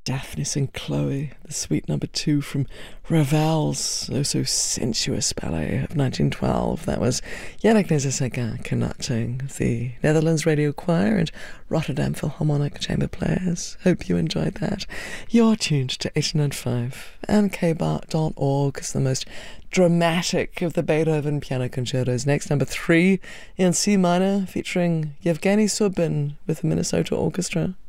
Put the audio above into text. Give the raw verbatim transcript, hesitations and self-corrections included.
Daphnis and Chloe, the suite number two from Ravel's oh so sensuous ballet of nineteen twelve. That was Yannick Nézet-Séguin conducting the Netherlands Radio Choir and Rotterdam Philharmonic Chamber Players. Hope you enjoyed that. You're tuned to eighty-nine point five and k bar dot org. It's the most dramatic of the Beethoven piano concertos. Next, number three in C minor, featuring Yevgeny Subin with the Minnesota Orchestra.